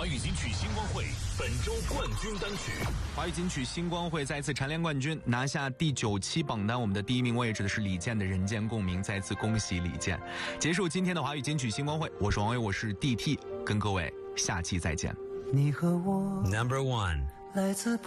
华语金曲星光会本周冠军单曲。 华语金曲星光会再次蝉联冠军，拿下第9期榜单。我们的第1名位置的是李健的《人间共鸣》，再次恭喜李健。结束今天的华语金曲星光会，我是王威，我是 DT， 跟各位下期再见。 你和我 Number 1 来自